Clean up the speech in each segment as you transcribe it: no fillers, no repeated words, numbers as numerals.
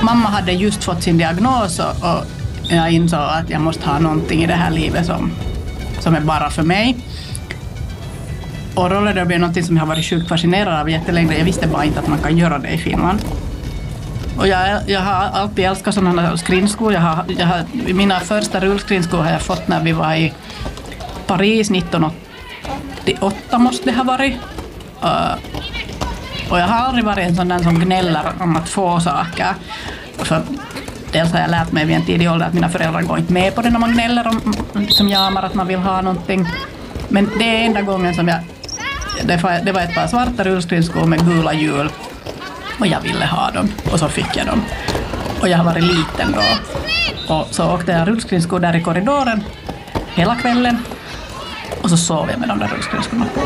mamma hade just fått sin diagnos och jag insåg att jag måste ha någonting i det här livet som är bara för mig. Och rollerderby är någonting som jag har varit sjukt fascinerad av jättelänge. Jag visste bara inte att man kan göra det i Finland. Och jag har alltid älskat sådana här skridskor. Mina första rullskridskor har jag fått när vi var i Paris 1988 måste det ha varit. Och jag har aldrig varit en sån där som gnäller om att få saker. För dels har jag lärt mig vid en tidig ålder att mina föräldrar går inte med på det när man gnäller om som jamar att man vill ha någonting. Men det är enda gången som det var ett par svarta rullskridskor med gula hjul. Och jag ville ha dem. Och så fick jag dem. Och jag har varit liten då. Och så åkte jag rullskridskor där i korridoren hela kvällen. Och så sov jag med de där rullskridskorna på.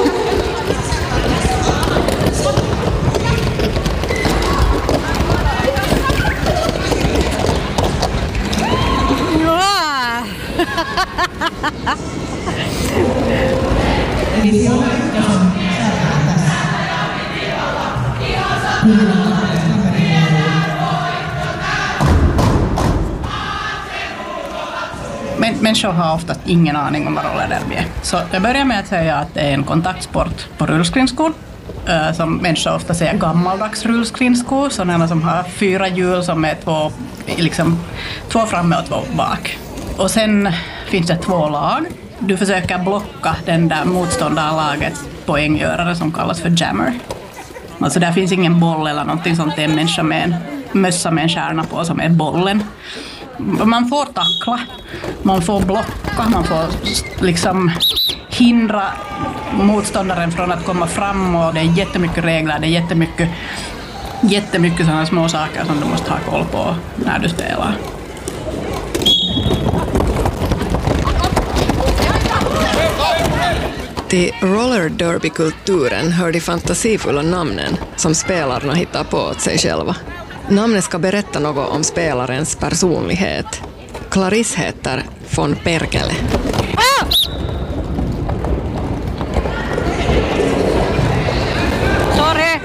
Människor har ofta ingen aning om vad rollerderby är. Så jag börjar med att säga att det är en kontaktsport på rullskridskor. Som människor ofta säger gammaldags rullskridskor. Sådana som har 4 hjul som är två framme och 2 bak. Och sen finns det 2 lag. Du försöker blocka den där motståndarlagets poänggörare som kallas för jammer. Alltså där finns ingen boll eller någonting sånt. Det är en människa med en mössa med en stjärna på som är bollen. Man får tackla, man får blocka, man får hindra motståndaren från att komma fram och det är jättemycket regler, det är jättemycket sådana små saker som du måste ha koll på när du spelar. Till rollerderby-kulturen hör de fantasifulla namnen som spelarna hittar på åt sig själva. Namnet ska berätta något om spelarens personlighet. Clarisse heter von Perkele. Sorry!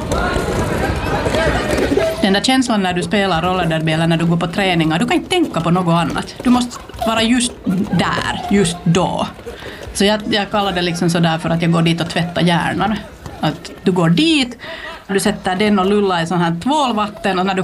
Den där känslan när du spelar rollerderby eller när du går på träningar, du kan inte tänka på något annat. Du måste vara just där, just då. Så jag kallar det sådär för att jag går dit och tvättar hjärnan. Att du går dit, du sätter den och lullar i sån här tvålvatten och när du